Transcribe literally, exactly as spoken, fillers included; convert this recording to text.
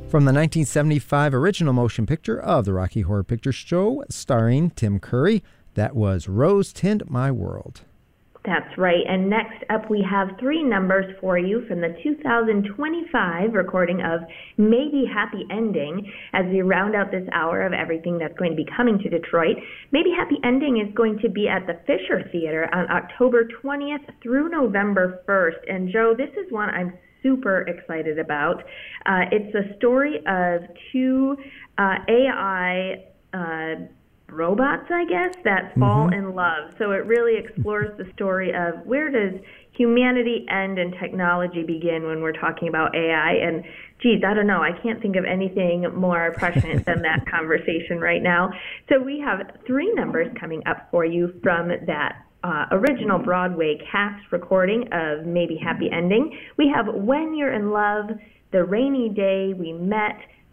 From the nineteen seventy-five original motion picture of the Rocky Horror Picture Show, starring Tim Curry, that was Rose Tint My World. That's right. And next up, we have three numbers for you from the two thousand twenty-five recording of Maybe Happy Ending as we round out this hour of everything that's going to be coming to Detroit. Maybe Happy Ending is going to be at the Fisher Theater on October twentieth through November first. And Joe, this is one I'm super excited about. Uh, it's a story of two uh, A I uh, robots, I guess, that fall mm-hmm. in love. So it really explores the story of where does humanity end and technology begin when we're talking about A I. And geez, I don't know, I can't think of anything more prescient than that conversation right now. So we have three numbers coming up for you from that Uh, original Broadway cast recording of Maybe Happy Ending. We have When You're in Love, The Rainy Day We Met,